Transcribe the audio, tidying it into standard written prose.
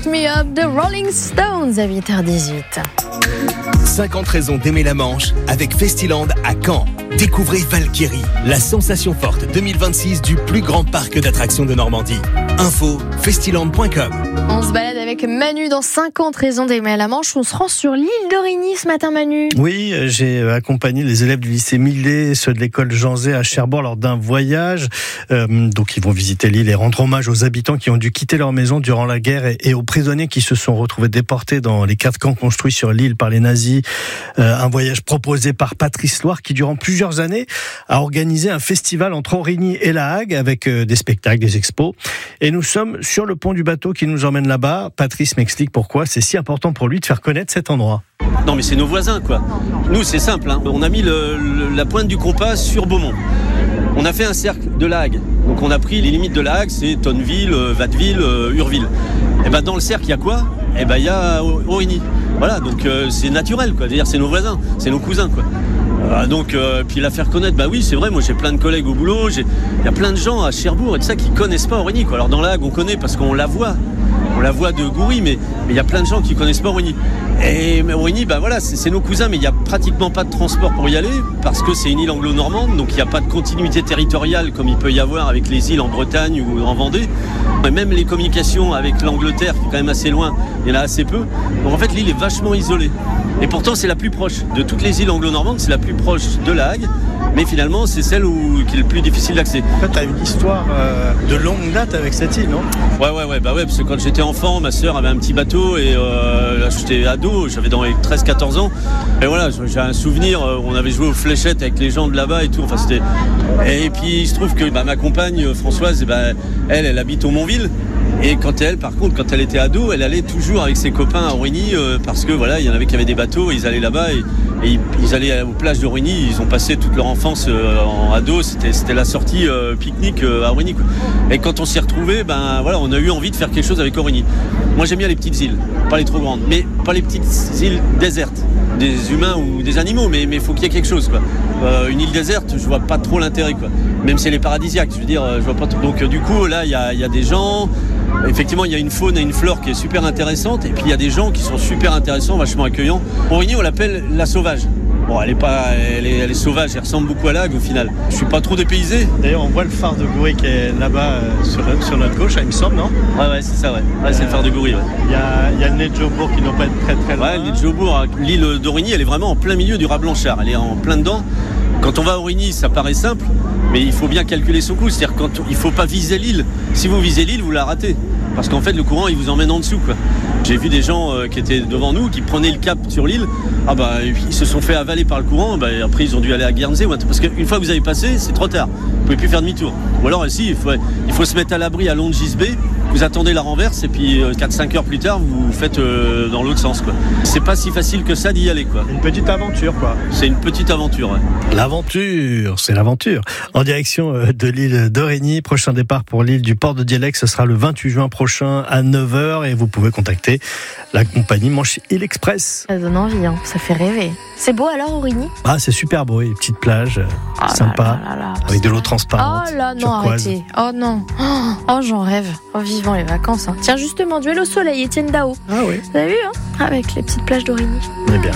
Me Up de Rolling Stones à 8h18. 50 raisons d'aimer la Manche avec Festiland à Caen. Découvrez Valkyrie, la sensation forte 2026 du plus grand parc d'attractions de Normandie. Info festiland.com. On se balade avec Manu dans 50 raisons d'aimer la Manche. On se rend sur l'île d'Origny ce matin, Manu. Oui, j'ai accompagné les élèves du lycée Millet, ceux de l'école Jean Zay à Cherbourg lors d'un voyage. Donc ils vont visiter l'île et rendre hommage aux habitants qui ont dû quitter leur maison durant la guerre et aux prisonniers qui se sont retrouvés déportés dans les 4 camps construits sur l'île par les nazis. Un voyage proposé par Patrice Loire qui, durant plusieurs années, a organisé un festival entre Origny et La Hague avec des spectacles, des expos. Et nous sommes sur le pont du bateau qui nous emmène là-bas. Patrice m'explique pourquoi c'est si important pour lui de faire connaître cet endroit. Non mais c'est nos voisins quoi. Nous c'est simple, hein. On a mis la pointe du compas sur Beaumont. On a fait un cercle de La Hague. Donc on a pris les limites de La Hague, c'est Tonneville, Watteville, Urville. Et ben dans le cercle il y a quoi ? Et ben il y a Origny. Voilà, donc c'est naturel quoi. C'est-à-dire c'est nos voisins, c'est nos cousins quoi. Puis la faire connaître, bah oui c'est vrai, moi j'ai plein de collègues au boulot, il y a plein de gens à Cherbourg et tout ça qui connaissent pas Origny quoi. Alors dans La Hague on connaît parce qu'on la voit de Goury, mais il y a plein de gens qui connaissent pas Origny. Et Origny, bah voilà, c'est nos cousins, mais il y a pratiquement pas de transport pour y aller parce que c'est une île anglo-normande, donc il n'y a pas de continuité territoriale comme il peut y avoir avec les îles en Bretagne ou en Vendée. Et même les communications avec l'Angleterre, qui est quand même assez loin, il y en a assez peu. Donc en fait l'île est vachement isolée. Et pourtant c'est la plus proche de toutes les îles anglo-normandes, c'est la plus proche de La Hague. Mais finalement, c'est celle qui est le plus difficile d'accès. En fait, tu as une histoire de longue date avec cette île, non ? Ouais, parce que quand j'étais enfant, ma sœur avait un petit bateau et là, j'étais ado, j'avais dans les 13-14 ans. Et voilà, j'ai un souvenir, on avait joué aux fléchettes avec les gens de là-bas et tout. Enfin, c'était... Et puis, il se trouve que ma compagne, Françoise, elle habite au Montville. Et quand elle était ado, elle allait toujours avec ses copains à Origny parce que voilà, il y en avait qui avaient des bateaux, ils allaient là-bas et ils allaient aux plages d'Origny. Ils ont passé toute leur enfance en ado. C'était la sortie pique-nique à Origny quoi. Et quand on s'y retrouvait, on a eu envie de faire quelque chose avec Origny. Moi j'aime bien les petites îles, pas les trop grandes, mais pas les petites îles désertes, des humains ou des animaux, mais il faut qu'il y ait quelque chose quoi. Une île déserte, je vois pas trop l'intérêt quoi. Même si elle est paradisiaque, je veux dire, je vois pas trop. Donc du coup là il y a des gens. Effectivement, il y a une faune et une flore qui est super intéressante, et puis il y a des gens qui sont super intéressants, vachement accueillants. Origny, on l'appelle la sauvage. Bon, elle est sauvage, elle ressemble beaucoup à La Hague au final. Je suis pas trop dépaysé. D'ailleurs, on voit le phare de Goury qui est là-bas sur notre gauche, il me semble, non ? Ouais, c'est ça, ouais. C'est le phare de Goury, ouais. Il y a le nez de Jobourg qui doit pas être très très loin. Ouais, le nez de Jobourg, l'île d'Origny, elle est vraiment en plein milieu du Raz Blanchard. Elle est en plein dedans. Quand on va à Origny, ça paraît simple, mais il faut bien calculer son coût. C'est-à-dire il faut pas viser l'île. Si vous visez l'île, vous la ratez. Parce qu'en fait, le courant, il vous emmène en dessous, quoi. J'ai vu des gens qui étaient devant nous, qui prenaient le cap sur l'île. Ils se sont fait avaler par le courant. Après, ils ont dû aller à Guernsey. Parce qu'une fois que vous avez passé, c'est trop tard. Vous pouvez plus faire demi-tour. Ou alors, ici, il faut se mettre à l'abri à Longis Bay. Vous attendez la renverse et puis 4-5 heures plus tard, vous faites dans l'autre sens, quoi. C'est pas si facile que ça d'y aller, quoi. Une petite aventure, quoi. C'est une petite aventure, ouais. L'aventure, c'est l'aventure. En direction de l'île d'Origny, prochain départ pour l'île du Port de Dialex, ce sera le 28 juin prochain à 9h et vous pouvez contacter la compagnie Manche Île Express. Ça donne envie, hein. Ça fait rêver. C'est beau alors, Origny ? Ah, c'est super beau, une petite plage sympa, avec de l'eau transparente. Oh là, non, turquoise. arrêtez. Oh non. Oh, j'en rêve. Oh, vivant les vacances. Hein. Tiens, justement, duel au soleil, Étienne Dao. Ah oui. Vous avez vu, hein ? Avec les petites plages d'Origny. Eh bien.